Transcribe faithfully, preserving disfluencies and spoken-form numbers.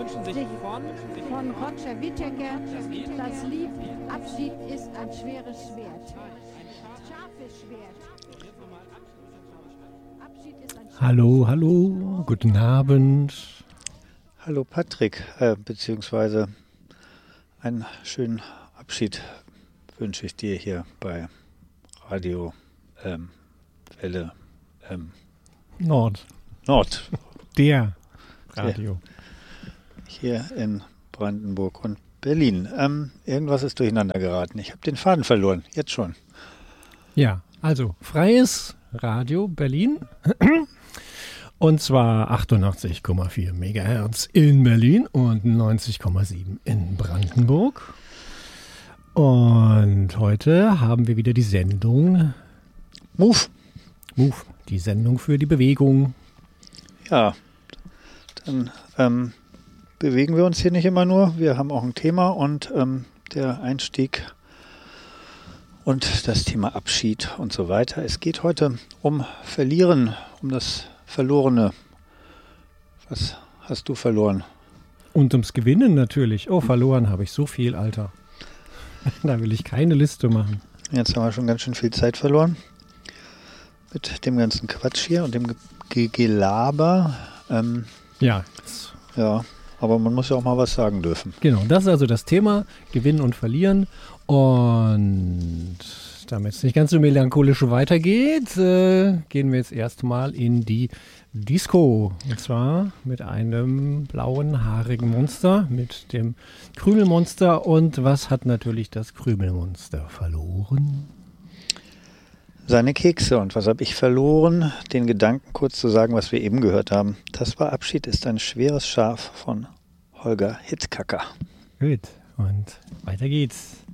wünschen sich von, von Roger Whittaker das Lied Abschied ist ein schweres Schwert. Scharfes Schwert. Abschied ist ein schweres Hallo, hallo, guten Abend. Hallo Patrick, äh, beziehungsweise einen schönen Abschied wünsche ich dir hier bei Radio ähm, Welle ähm, Nord. Nord. Der Radio. Hier in Brandenburg und Berlin. Ähm, irgendwas ist durcheinander geraten. Ich habe den Faden verloren, jetzt schon. Ja, also freies Radio Berlin. Und zwar achtundachtzig Komma vier Megahertz in Berlin und neunzig Komma sieben in Brandenburg. Und heute haben wir wieder die Sendung Move. Move, die Sendung für die Bewegung. Ja, dann ähm, bewegen wir uns hier nicht immer nur. Wir haben auch ein Thema und ähm, der Einstieg und das Thema Abschied und so weiter. Es geht heute um Verlieren, um das Verlorene. Was hast du verloren? Und ums Gewinnen natürlich. Oh, verloren habe ich so viel, Alter. Da will ich keine Liste machen. Jetzt haben wir schon ganz schön viel Zeit verloren mit dem ganzen Quatsch hier und dem Ge- Gelaber. Ähm, Ja, ja, aber man muss ja auch mal was sagen dürfen. genau. Das ist also das Thema Gewinnen und Verlieren. Und damit es nicht ganz so melancholisch weitergeht, äh, gehen wir jetzt erstmal in die Disco. Und zwar mit einem blauen, haarigen Monster, mit dem Krümelmonster. Und was hat natürlich das Krümelmonster verloren? Seine Kekse. Und was habe ich verloren? Den Gedanken kurz zu sagen, was wir eben gehört haben. Das war Abschied ist ein schweres Schaf von Holger Hitzkacker. Gut, und weiter geht's.